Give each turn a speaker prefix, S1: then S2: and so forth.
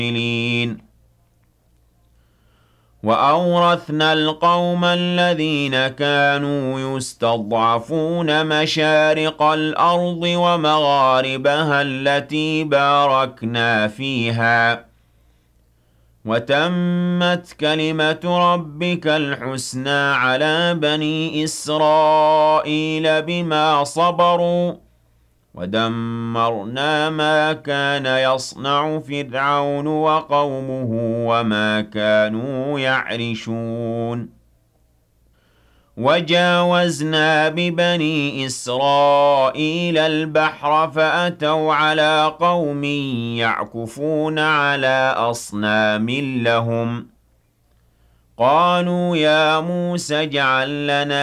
S1: وأورثنا القوم الذين كانوا يستضعفون مشارق الأرض ومغاربها التي باركنا فيها وتمت كلمة ربك الحسنى على بني إسرائيل بما صبروا ودمرنا ما كان يصنع فرعون وقومه وما كانوا يعرشون وجاوزنا ببني إسرائيل البحر فأتوا على قوم يعكفون على أصنام لهم قالوا يا موسى اجعل لنا